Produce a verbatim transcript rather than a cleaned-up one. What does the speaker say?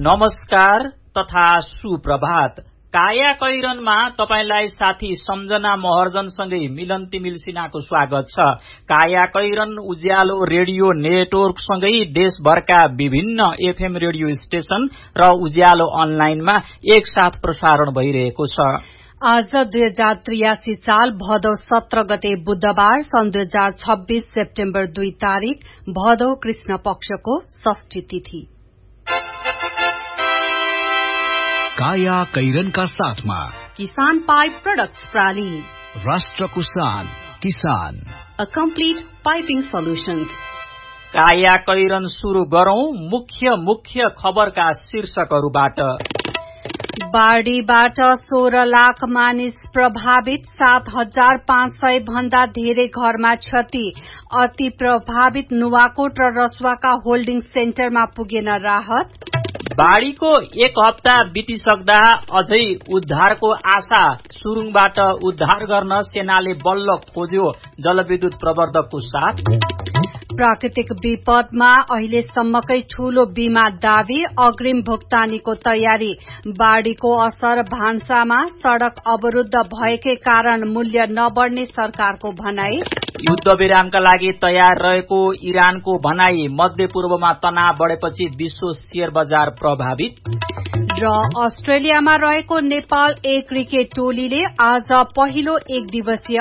नमस्कार तथा सुप्रभात। काया कैरनमा तपाईलाई साथी सम्झना महर्जनसँगै मिलन तिमिल सिन्हाको स्वागत छ। काया कैरन उज्यालो रेडियो नेटवर्कसँगै देशभरका विभिन्न एफएम रेडियो स्टेशन र उज्यालो अनलाइनमा एकसाथ प्रसारण भइरहेको छ। आज दुई हजार त्रियासी साल भदौ सत्र गते बुधबार सन् दुई हजार छब्बीस सेप्टेम्बर दुई तारीक भदौ कृष्ण पक्षको षष्ठी तिथि। काया कैरनका साथमा किसान पाइप प्रोडक्ट्स प्राली, राष्ट्रको शान किसान, अ कम्प्लिट पाइपिङ सोल्युशन्स। काया कैरन शुरू गरौं मुख्य मुख्य खबरका शीर्षकहरूबाट। बाढ़ीबाट सोह्र लाख मानिस प्रभावित, सात हजार पाँच सय भन्दा धेरै घरमा क्षति। अति प्रभावित नुवाकोट र रसुवाका होल्डिङ सेन्टरमा पुगेन राहत। बाढ़ीको एक हप्ता बितिसक्दा अझै उद्धारको आशा, सुरुङबाट उद्धार गर्न सेनाले बल्ल खोज्यो जलविद्युत प्रवर्धकको साथ। प्राकृतिक विपदमा अहिलेसम्मकै ठूलो बीमा दावी, अग्रिम भुक्तानीको तयारी। बाढ़ीको असर भान्सामा, सड़क अवरुद्ध भएकै कारण मूल्य नबढ्ने सरकारको भनाई। युद्ध विरामका लागि तयार रहेको इरानको भनाई, मध्यपूर्वमा तनाव बढेपछि विश्व शेयर बजार प्रभावित। र अस्ट्रेलियामा रहेको नेपाल ए क्रिकेट टोलीले आज पहिलो एक दिवसीय